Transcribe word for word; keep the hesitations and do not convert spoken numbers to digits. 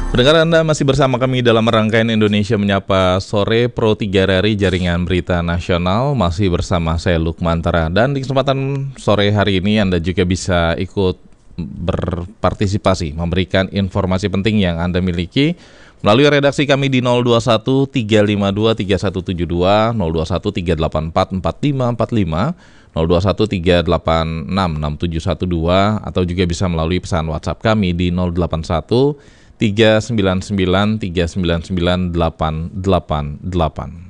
Pendengar, Anda masih bersama kami dalam rangkaian Indonesia Menyapa Sore Pro tiga R I Jaringan Berita Nasional. Masih bersama saya Lukman Tara. Dan di kesempatan sore hari ini Anda juga bisa ikut berpartisipasi, memberikan informasi penting yang Anda miliki melalui redaksi kami di nol dua satu tiga lima dua tiga satu tujuh dua, nol dua satu tiga delapan empat empat lima empat lima, nol dua satu tiga delapan enam enam tujuh satu dua, atau juga bisa melalui pesan WhatsApp kami di nol delapan satu tiga sembilan sembilan tiga sembilan sembilan delapan delapan delapan.